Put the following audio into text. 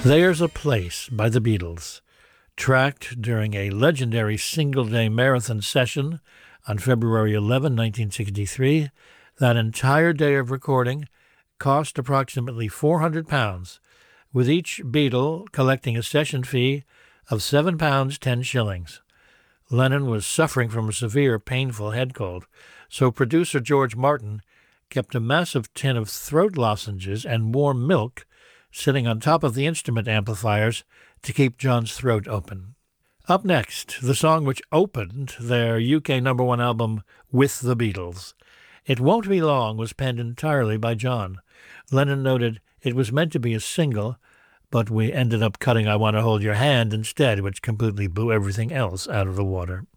There's a Place by the Beatles, tracked during a legendary single-day marathon session on February 11, 1963. That entire day of recording cost approximately £400, with each Beatle collecting a session fee of £7 10 shillings. Lennon was suffering from a severe, painful head cold, so producer George Martin kept a massive tin of throat lozenges and warm milk sitting on top of the instrument amplifiers to keep John's throat open. Up next, the song which opened their UK #1 album, With the Beatles. It Won't Be Long was penned entirely by John. Lennon noted it was meant to be a single, but we ended up cutting I Want to Hold Your Hand instead, which completely blew everything else out of the water.